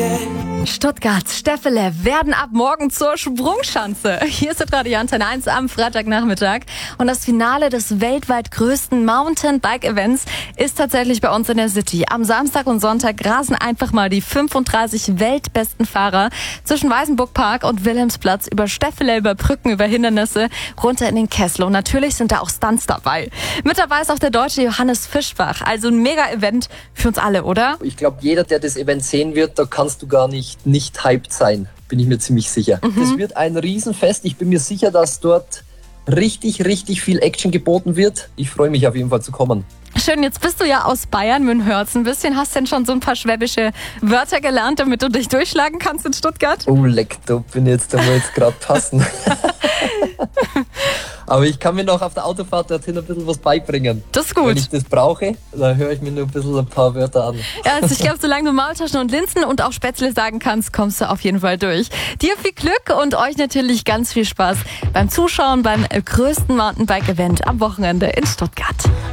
Stuttgart, Steffele werden ab morgen zur Sprungschanze. Hier ist Radio Antenne 1 am Freitagnachmittag. Und das Finale des weltweit größten Mountainbike-Events ist tatsächlich bei uns in der City. Am Samstag und Sonntag rasen einfach mal die 35 weltbesten Fahrer zwischen Weißenburg-Park und Wilhelmsplatz über Steffele, über Brücken, über Hindernisse runter in den Kessel. Und natürlich sind da auch Stunts dabei. Mit dabei ist auch der Deutsche Johannes Fischbach. Also ein Mega-Event für uns alle, oder? Ich glaube, jeder, der das Event sehen wird, da kannst du gar nicht hyped sein, bin ich mir ziemlich sicher. Das wird ein Riesenfest. Ich bin mir sicher, dass dort richtig viel Action geboten wird. Ich freue mich auf jeden Fall zu kommen. Schön, jetzt bist du ja aus Bayern, Münhörz ein bisschen. Hast denn schon so ein paar schwäbische Wörter gelernt, damit du dich durchschlagen kannst in Stuttgart? Oh, leck, da bin jetzt gerade passen. Aber ich kann mir noch auf der Autofahrt dorthin ein bisschen was beibringen. Das ist gut. Wenn ich das brauche, dann höre ich mir nur ein paar Wörter an. Ja, also ich glaube, solange du Maultaschen und Linsen und auch Spätzle sagen kannst, kommst du auf jeden Fall durch. Dir viel Glück und euch natürlich ganz viel Spaß beim Zuschauen beim größten Mountainbike-Event am Wochenende in Stuttgart.